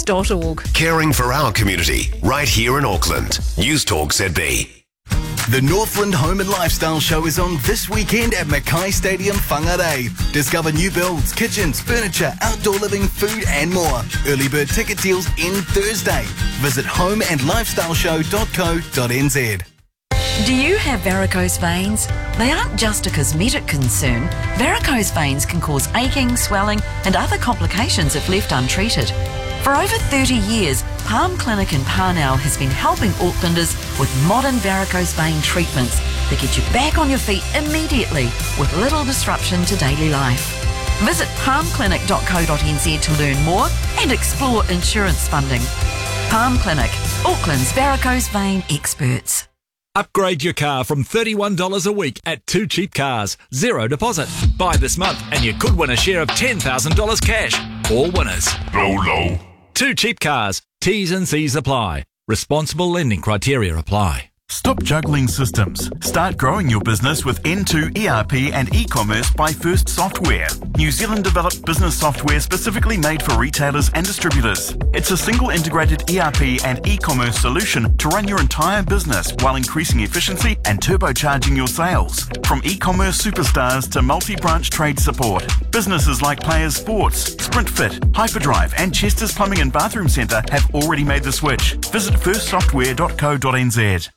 newstalk.org. Caring for our community, right here in Auckland. Newstalk ZB. The Northland Home and Lifestyle Show is on this weekend at Mackay Stadium, Whangarei. Discover new builds, kitchens, furniture, outdoor living, food and more. Early bird ticket deals end Thursday. Visit homeandlifestyleshow.co.nz. Do you have varicose veins? They aren't just a cosmetic concern. Varicose veins can cause aching, swelling and other complications if left untreated. For over 30 years, Palm Clinic in Parnell has been helping Aucklanders with modern varicose vein treatments that get you back on your feet immediately with little disruption to daily life. Visit palmclinic.co.nz to learn more and explore insurance funding. Palm Clinic, Auckland's varicose vein experts. Upgrade your car from $31 a week at Two Cheap Cars. Zero deposit. Buy this month and you could win a share of $10,000 cash. All winners. Low. Two Cheap Cars. T's and C's apply. Responsible lending criteria apply. Stop juggling systems. Start growing your business with N2 ERP and e-commerce by First Software. New Zealand developed business software specifically made for retailers and distributors. It's a single integrated ERP and e-commerce solution to run your entire business while increasing efficiency and turbocharging your sales. From e-commerce superstars to multi-branch trade support, businesses like Players Sports, Sprintfit, Hyperdrive and Chester's Plumbing and Bathroom Centre have already made the switch. Visit firstsoftware.co.nz.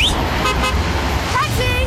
Taxi!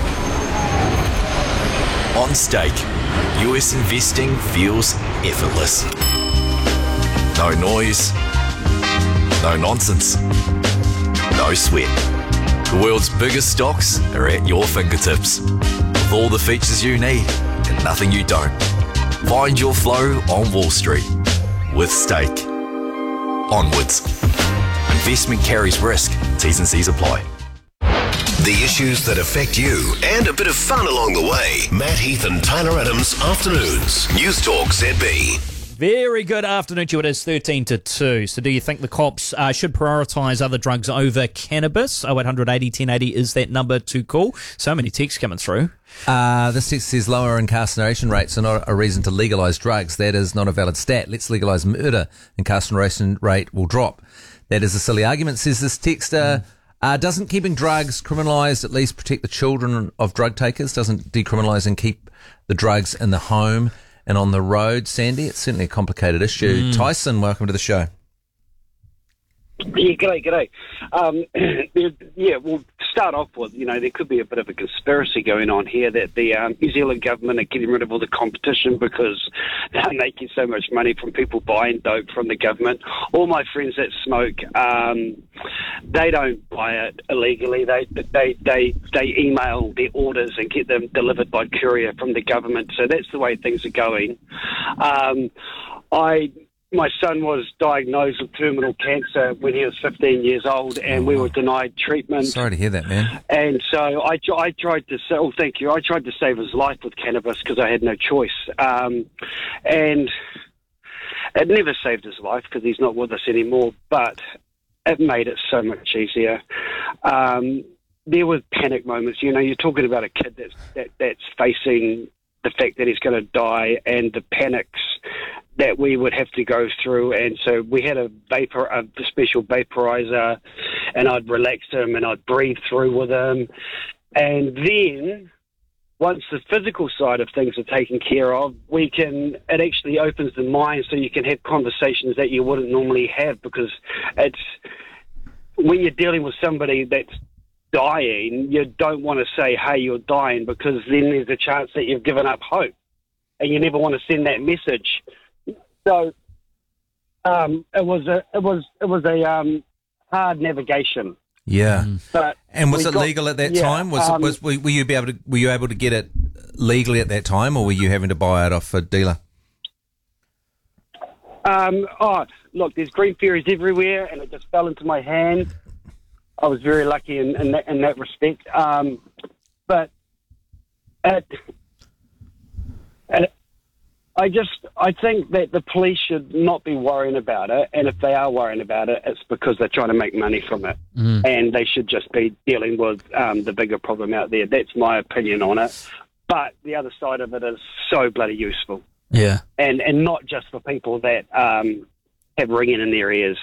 On Stake, US investing feels effortless. No noise, no nonsense, no sweat. The world's biggest stocks are at your fingertips, with all the features you need and nothing you don't. Find your flow on Wall Street with Stake. Onwards. Investment carries risk. T's and C's apply. The issues that affect you and a bit of fun along the way. Matt Heath and Tyler Adams, Afternoons. Newstalk ZB. Very good afternoon to you. It is 13 to 2. So do you think the cops should prioritise other drugs over cannabis? 0800 80 1080 is that number to call. So many texts coming through. This text says lower incarceration rates are not a reason to legalise drugs. That is not a valid stat. Let's legalise murder. Incarceration rate will drop. That is a silly argument, says this texter. Doesn't keeping drugs criminalised at least protect the children of drug takers? Doesn't decriminalise and keep the drugs in the home and on the road? Sandy, it's certainly a complicated issue. Tyson, welcome to the show. Yeah, g'day. We'll start off with, there could be a bit of a conspiracy going on here that the New Zealand government are getting rid of all the competition because they're making so much money from people buying dope from the government. All my friends that smoke, they don't buy it illegally. They email their orders and get them delivered by courier from the government. So that's the way things are going. My son was diagnosed with terminal cancer when he was 15 years old, and we were denied treatment. Sorry to hear that, man. And so I tried to say, thank you. I tried to save his life with cannabis because I had no choice. And it never saved his life because he's not with us anymore, but it made it so much easier. There were panic moments. You're talking about a kid that's facing the fact that he's going to die and the panics that we would have to go through. And so we had a special vaporizer, and I'd relax him and I'd breathe through with him. And then once the physical side of things are taken care of, it actually opens the mind so you can have conversations that you wouldn't normally have, because it's when you're dealing with somebody that's dying, you don't want to say, hey, you're dying, because then there's a chance that you've given up hope, and you never want to send that message. So it was a hard navigation. Yeah. But and was it legal at that time? Were you able to get it legally at that time, or were you having to buy it off a dealer? Look, there's green fairies everywhere, and it just fell into my hand. I was very lucky in that respect. But I think that the police should not be worrying about it, and if they are worrying about it, it's because they're trying to make money from it, and they should just be dealing with the bigger problem out there. That's my opinion on it. But the other side of it is so bloody useful. Yeah. And not just for people that have ringing in their ears.